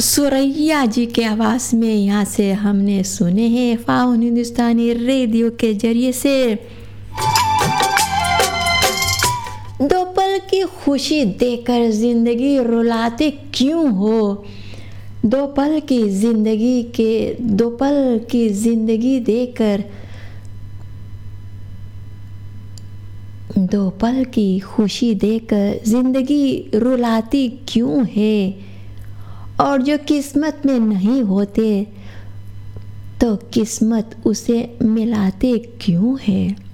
सुरैया जी के आवाज़ में यहाँ से हमने सुने हैं फाउन हिंदुस्तानी रेडियो के जरिए से दो पल की खुशी देकर जिंदगी रुलाते क्यों हो। दो पल की जिंदगी देकर दो पल की खुशी देकर जिंदगी रुलाती क्यों है। और जो किस्मत में नहीं होते तो किस्मत उसे मिलाते क्यों है।